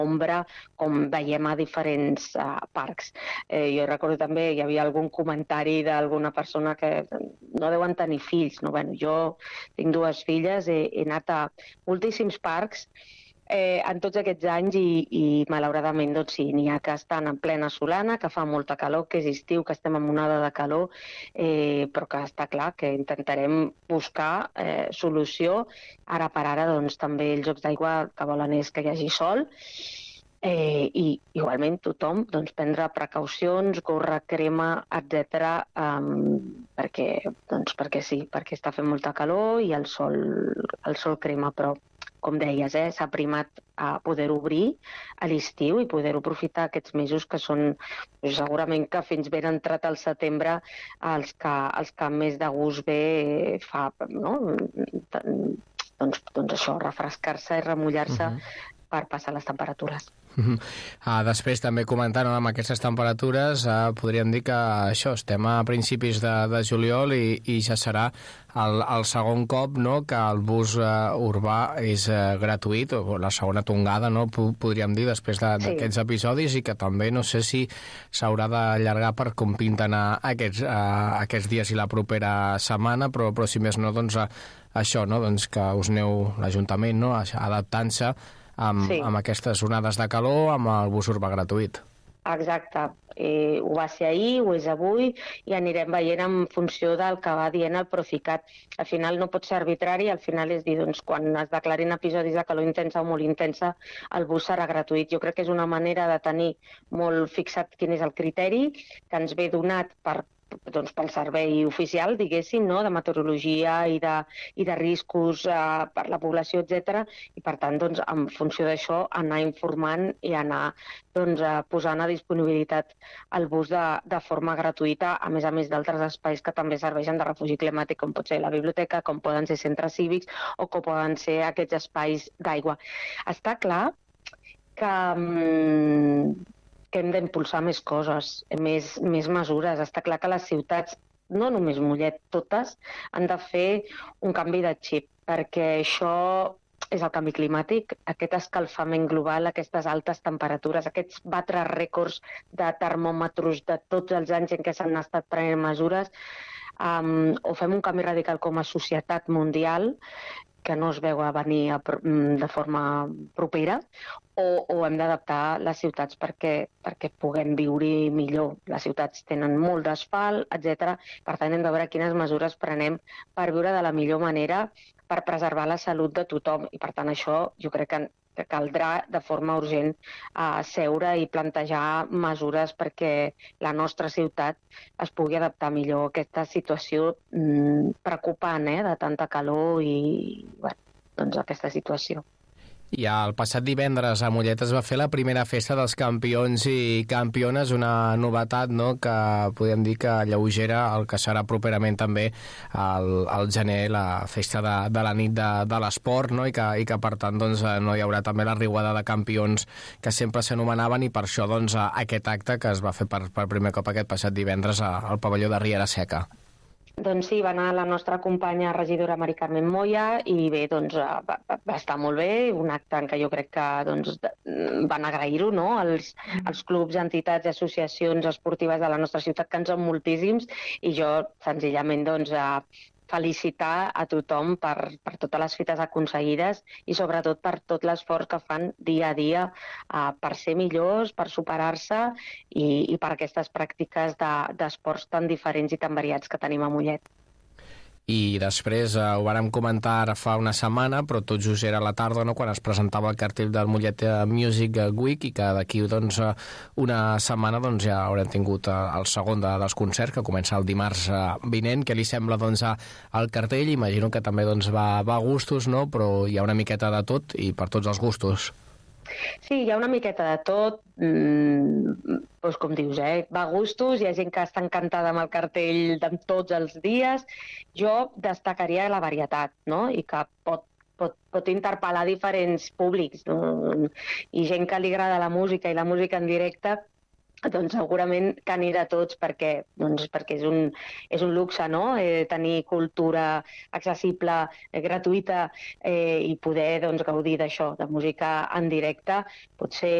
ombra, com veiem a diferents parcs. Jo recordo també, hi havia algun comentari d'alguna persona que no deuen tenir fills. No? Bueno, jo tinc 2 filles, he anat a moltíssims parcs en tots aquests anys i malauradament doncs sí, n'hi ha que estan en plena solana, que fa molta calor, que és estiu, que estem en onada de calor, però que està clar que intentarem buscar solució. Ara per ara doncs també els jocs d'aigua que volen és que hi hagi sol, i igualment tothom doncs, prendre precaucions, gorra, crema, etc. Perquè sí, perquè està fent molta calor i el sol crema, però com deies, s'ha primat a poder obrir a l'estiu i poder aprofitar aquests mesos que són segurament que fins ben entrat al setembre els que més de gust ve fa, no? Doncs això, refrescar-se i remullar-se per passar les temperatures. Després també comentant amb aquestes temperatures, podríem dir que això, estem a principis de juliol i ja serà el segon cop, no?, que el bus urbà és gratuït, o la segona tongada, no?, podríem dir, després d'aquests episodis, i que també no sé si s'haurà d'allargar per com pinten aquests dies i la propera setmana, però si més no, doncs això, no?, doncs que us aneu, l'Ajuntament, no?, adaptant-se amb aquestes onades de calor, amb el bus urbà gratuït. Exacte. Ho va ser ahir, ho és avui, i anirem veient en funció del que va dient el Procicat. Al final no pot ser arbitrari, al final és dir, doncs, quan es declarin episodis de calor intensa o molt intensa, el bus serà gratuït. Jo crec que és una manera de tenir molt fixat quin és el criteri que ens ve donat pel servei oficial, diguéssim, no?, de meteorologia i de riscos per la població, etc. I, per tant, doncs, en funció d'això, anar informant i anar posant a disponibilitat el bus de forma gratuïta, a més d'altres espais que també serveixen de refugi climàtic, com pot ser la biblioteca, com poden ser centres cívics o com poden ser aquests espais d'aigua. Està clar que hem d'impulsar més coses, més mesures. Està clar que les ciutats, no només Mollet, totes, han de fer un canvi de xip, perquè això és el canvi climàtic, aquest escalfament global, aquestes altes temperatures, aquests batre rècords de termòmetres de tots els anys en què s'han estat prenent mesures, o fem un canvi radical com a societat mundial, que no es veu a venir de forma propera, o hem d'adaptar les ciutats perquè puguem viure millor. Les ciutats tenen molt d'asfalt, etc. Per tant, hem de veure quines mesures prenem per viure de la millor manera, per preservar la salut de tothom. I, per tant, això jo crec que caldrà de forma urgent seure i plantejar mesures perquè la nostra ciutat es pugui adaptar millor a aquesta situació preocupant, de tanta calor i doncs aquesta situació. I el passat divendres a Mollet es va fer la primera festa dels campions i campiones, una novetat, no?, que podem dir que alleugera el que serà properament també al gener, la festa de la nit de l'esport, no?, i que per tant doncs, no hi haurà també la riuada de campions que sempre s'anomenaven, i per això doncs, aquest acte que es va fer per primer cop aquest passat divendres al pavelló de Riera Seca. Doncs sí, va anar la nostra companya regidora Mari Carmen Moya i bé, doncs va estar molt bé, un acte en què jo crec que doncs, van agrair-ho, no?, als clubs, entitats i associacions esportives de la nostra ciutat, que en són moltíssims, i jo senzillament doncs felicitar a tothom per totes les fites aconseguides i sobretot per tot l'esforç que fan dia a dia per ser millors, per superar-se i per aquestes pràctiques d'esports tan diferents i tan variats que tenim a Mollet. I després ho vàrem comentar ara fa una setmana, però tot just era a la tarda, no?, quan es presentava el cartell del Mollet Music Week, i que d'aquí doncs, una setmana doncs, ja haurem tingut el segon dels concerts, que comença el dimarts vinent. Què li sembla doncs, el cartell? Imagino que també doncs, va a gustos, no?, però hi ha una miqueta de tot i per tots els gustos. Sí, hi ha una miqueta de tot, doncs com dius, va a gustos, hi ha gent que està encantada amb el cartell de tots els dies. Jo destacaria la varietat, no?, i que pot interpel·lar diferents públics, no? I gent que li agrada la música i la música en directe, doncs segurament que anirà a tots perquè és un luxe, no? Tenir cultura accessible, gratuïta i poder gaudir d'això, de música en directe. Potser